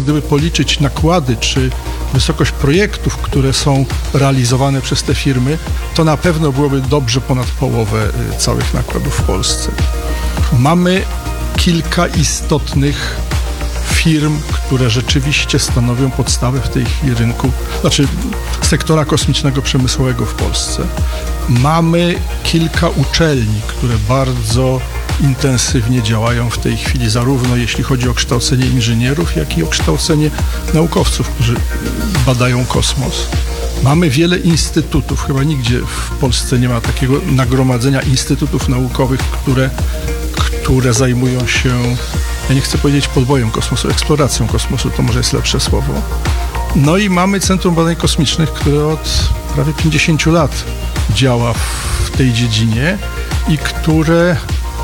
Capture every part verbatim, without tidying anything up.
gdyby policzyć nakłady czy wysokość projektów, które są realizowane przez te firmy, to na pewno byłoby dobrze ponad połowę całych nakładów w Polsce. Mamy kilka istotnych firm, które rzeczywiście stanowią podstawę w tej chwili rynku, znaczy sektora kosmicznego przemysłowego w Polsce. Mamy kilka uczelni, które bardzo intensywnie działają w tej chwili, zarówno jeśli chodzi o kształcenie inżynierów, jak i o kształcenie naukowców, którzy badają kosmos. Mamy wiele instytutów, chyba nigdzie w Polsce nie ma takiego nagromadzenia instytutów naukowych, które, które zajmują się, ja nie chcę powiedzieć podbojem kosmosu, eksploracją kosmosu, to może jest lepsze słowo. No i mamy Centrum Badań Kosmicznych, które od prawie pięćdziesięciu lat działa w tej dziedzinie i które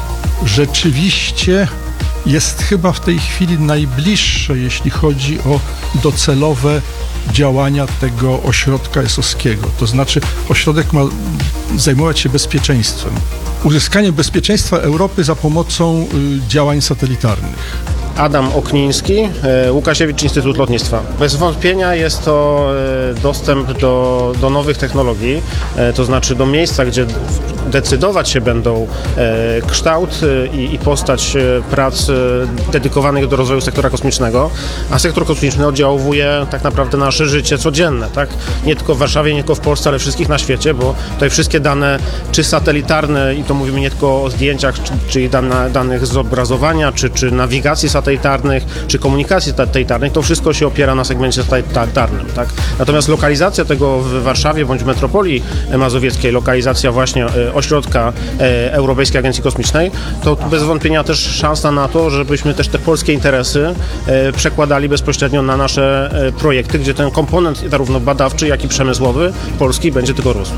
rzeczywiście jest chyba w tej chwili najbliższe, jeśli chodzi o docelowe działania tego ośrodka esowskiego. To znaczy ośrodek ma zajmować się bezpieczeństwem. Uzyskaniem bezpieczeństwa Europy za pomocą y, działań satelitarnych. Adam Okniński, Łukasiewicz Instytut Lotnictwa. Bez wątpienia jest to dostęp do, do nowych technologii, to znaczy do miejsca, gdzie decydować się będą kształt i, i postać prac dedykowanych do rozwoju sektora kosmicznego, a sektor kosmiczny oddziałuje tak naprawdę na nasze życie codzienne, tak? Nie tylko w Warszawie, nie tylko w Polsce, ale wszystkich na świecie, bo tutaj wszystkie dane, czy satelitarne, i to mówimy nie tylko o zdjęciach, czyli dane, danych z obrazowania, czy, czy nawigacji satelitarnej, czy komunikacji satelitarnych, to wszystko się opiera na segmencie satelitarnym, tak? Natomiast lokalizacja tego w Warszawie bądź w metropolii mazowieckiej, lokalizacja właśnie ośrodka Europejskiej Agencji Kosmicznej, to bez wątpienia też szansa na to, żebyśmy też te polskie interesy przekładali bezpośrednio na nasze projekty, gdzie ten komponent zarówno badawczy, jak i przemysłowy Polski będzie tylko rósł.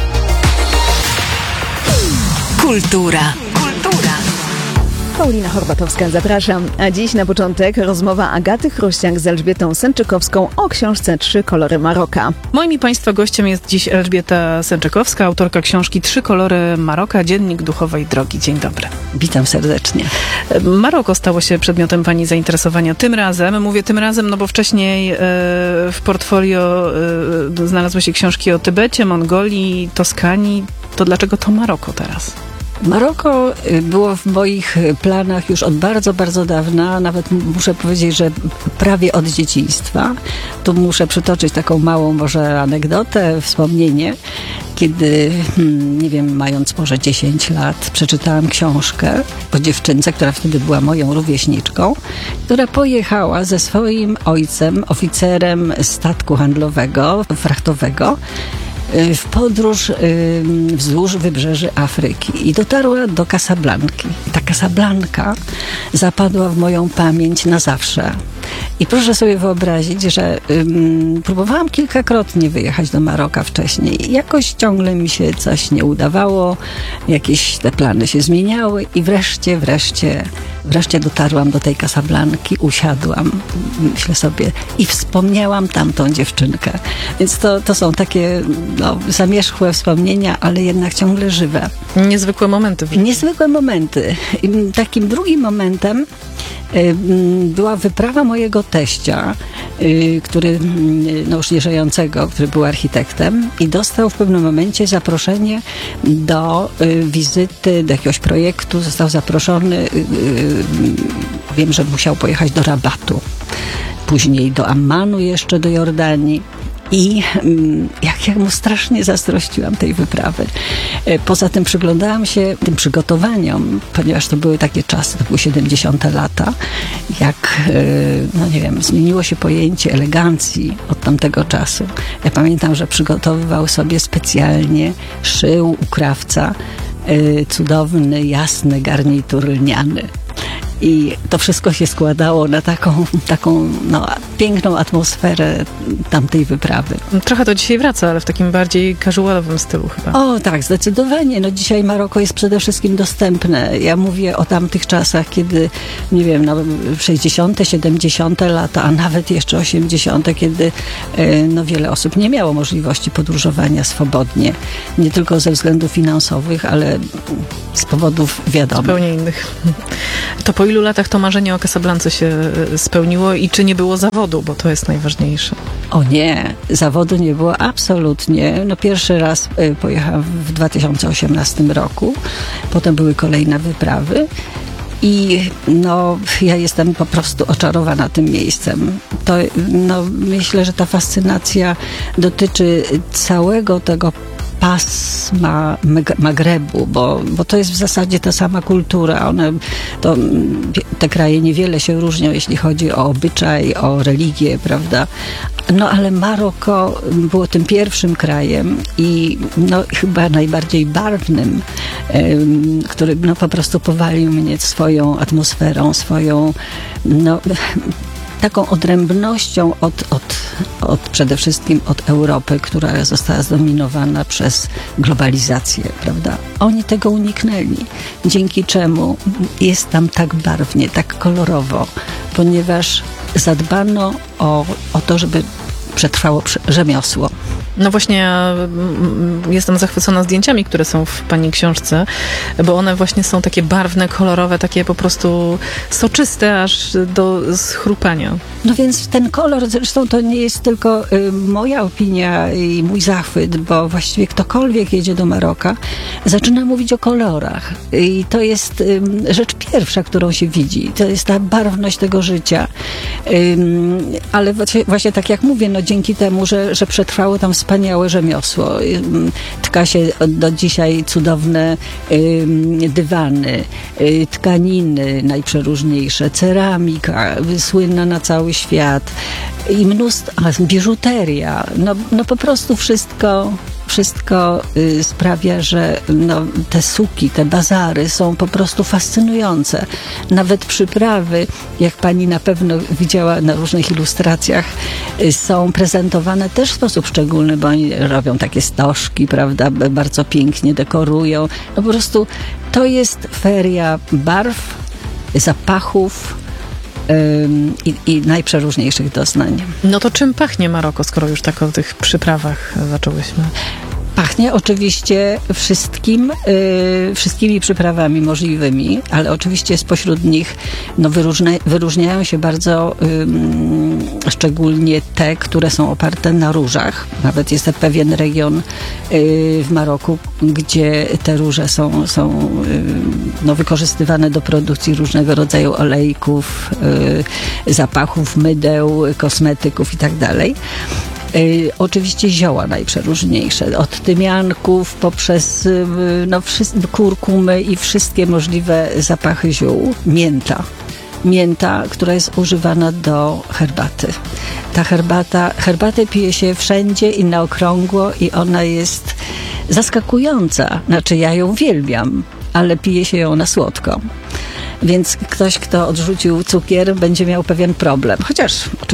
Kultura. Paulina Horbatowska, zapraszam. A dziś na początek rozmowa Agaty Chrościak z Elżbietą Sęczykowską o książce Trzy kolory Maroka. Moim i Państwa gościem jest dziś Elżbieta Sęczykowska, autorka książki Trzy kolory Maroka, dziennik duchowej drogi. Dzień dobry. Witam serdecznie. Maroko stało się przedmiotem Pani zainteresowania tym razem. Mówię tym razem, no bo wcześniej e, w portfolio e, znalazły się książki o Tybecie, Mongolii, Toskanii. To dlaczego to Maroko teraz? Maroko było w moich planach już od bardzo, bardzo dawna, nawet muszę powiedzieć, że prawie od dzieciństwa. Tu muszę przytoczyć taką małą może anegdotę, wspomnienie, kiedy, nie wiem, mając może dziesięć lat, przeczytałam książkę o dziewczynce, która wtedy była moją rówieśniczką, która pojechała ze swoim ojcem, oficerem statku handlowego, frachtowego, w podróż wzdłuż wybrzeży Afryki i dotarła do Casablanki. Ta Casablanka zapadła w moją pamięć na zawsze. I proszę sobie wyobrazić, że um, próbowałam kilkakrotnie wyjechać do Maroka wcześniej i jakoś ciągle mi się coś nie udawało, jakieś te plany się zmieniały i wreszcie, wreszcie, wreszcie dotarłam do tej Casablanki, usiadłam, myślę sobie, i wspomniałam tamtą dziewczynkę. Więc to, to są takie no, zamierzchłe wspomnienia, ale jednak ciągle żywe. Niezwykłe momenty. Niezwykłe momenty. I takim drugim momentem była wyprawa mojego teścia, który, no już nieżyjącego, który był architektem i dostał w pewnym momencie zaproszenie do wizyty, do jakiegoś projektu. Został zaproszony, wiem, że musiał pojechać do Rabatu, później do Ammanu, jeszcze do Jordanii. I jak ja mu strasznie zazdrościłam tej wyprawy. Poza tym przyglądałam się tym przygotowaniom, ponieważ to były takie czasy, to były siedemdziesiąte lata, jak, no nie wiem, zmieniło się pojęcie elegancji od tamtego czasu. Ja pamiętam, że przygotowywał sobie specjalnie, szył u krawca cudowny, jasny garnitur lniany. I to wszystko się składało na taką, taką no, piękną atmosferę tamtej wyprawy. Trochę to dzisiaj wraca, ale w takim bardziej casualowym stylu chyba. O tak, zdecydowanie. No dzisiaj Maroko jest przede wszystkim dostępne. Ja mówię o tamtych czasach, kiedy, nie wiem, no, sześćdziesiąte, siedemdziesiąte lata, a nawet jeszcze osiemdziesiąte, kiedy no, wiele osób nie miało możliwości podróżowania swobodnie. Nie tylko ze względów finansowych, ale z powodów wiadomych. Zupełnie innych. To po ilu latach to marzenie o Casablance się e, spełniło i czy nie było zawodu, bo to jest najważniejsze. O nie, zawodu nie było absolutnie. No pierwszy raz y, pojechałam w dwa tysiące osiemnastym roku, potem były kolejne wyprawy i no ja jestem po prostu oczarowana tym miejscem. To, no, myślę, że ta fascynacja dotyczy całego tego pasma Magrebu, bo, bo to jest w zasadzie ta sama kultura. One, to, te kraje niewiele się różnią, jeśli chodzi o obyczaj, o religię, prawda? No ale Maroko było tym pierwszym krajem i no, chyba najbardziej barwnym, um, który no, po prostu powalił mnie swoją atmosferą, swoją no, taką odrębnością od, od, od przede wszystkim od Europy, która została zdominowana przez globalizację, prawda? Oni tego uniknęli, dzięki czemu jest tam tak barwnie, tak kolorowo, ponieważ zadbano o, o to, żeby przetrwało rzemiosło. No właśnie, ja jestem zachwycona zdjęciami, które są w pani książce, bo one właśnie są takie barwne, kolorowe, takie po prostu soczyste, aż do schrupania. No więc ten kolor, zresztą to nie jest tylko y, moja opinia i mój zachwyt, bo właściwie ktokolwiek jedzie do Maroka, zaczyna mówić o kolorach. I to jest y, rzecz pierwsza, którą się widzi. To jest ta barwność tego życia. Y, ale właśnie, właśnie tak jak mówię, no dzięki temu, że, że przetrwało tam wspaniałe rzemiosło. Tka się do dzisiaj cudowne y, dywany, y, tkaniny najprzeróżniejsze, ceramika, słynna na cały świat i mnóstwo, a, biżuteria. No, no po prostu wszystko, wszystko y, sprawia, że no, te suki, te bazary są po prostu fascynujące. Nawet przyprawy, jak pani na pewno widziała na różnych ilustracjach, y, są prezentowane też w sposób szczególny, bo oni robią takie stożki, prawda, bardzo pięknie dekorują. No po prostu to jest feria barw, zapachów, I, i najprzeróżniejszych doznań. No to czym pachnie Maroko, skoro już tak o tych przyprawach zaczęłyśmy? Pachnie oczywiście wszystkim, y, wszystkimi przyprawami możliwymi, ale oczywiście spośród nich no, wyróżnia, wyróżniają się bardzo y, szczególnie te, które są oparte na różach. Nawet jest pewien region y, w Maroku, gdzie te róże są, są y, no, wykorzystywane do produkcji różnego rodzaju olejków, y, zapachów, mydeł, kosmetyków i tak dalej. Y, oczywiście zioła najprzeróżniejsze, od tymianków poprzez y, no, wszy- kurkumy i wszystkie możliwe zapachy ziół. Mięta. Mięta, która jest używana do herbaty. Ta herbata, herbatę pije się wszędzie i na okrągło i ona jest zaskakująca. Znaczy ja ją uwielbiam, ale pije się ją na słodko. Więc ktoś, kto odrzucił cukier, będzie miał pewien problem. Chociaż oczywiście